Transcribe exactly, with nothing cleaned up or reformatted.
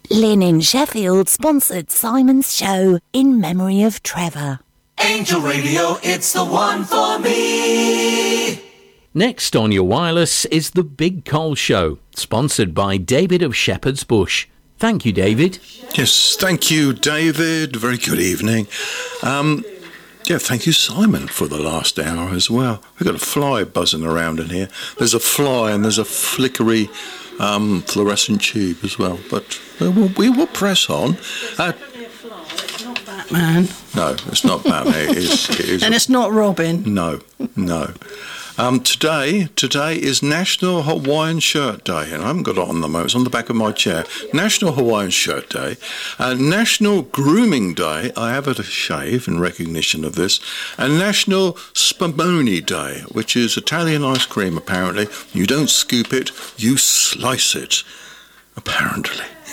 Lynn in Sheffield sponsored Simon's show in memory of Trevor. Angel Radio, it's the one for me. Next on your wireless is The Big Coal Show, sponsored by David of Shepherd's Bush. Thank you, David. Yes, thank you, David. Very good evening. Um, yeah, thank you, Simon, for the last hour as well. We've got a fly buzzing around in here. There's a fly and there's a flickery um, fluorescent tube as well. But we will, we will press on. Uh, Man. No, it's not Batman. It is, it is and a, it's not Robin. No, no. Um, today, today is National Hawaiian Shirt Day, and I haven't got it on the moment. It's on the back of my chair. National Hawaiian Shirt Day, uh, National Grooming Day. I have had a shave in recognition of this, and National Spumoni Day, which is Italian ice cream. Apparently, you don't scoop it, you slice it. Apparently.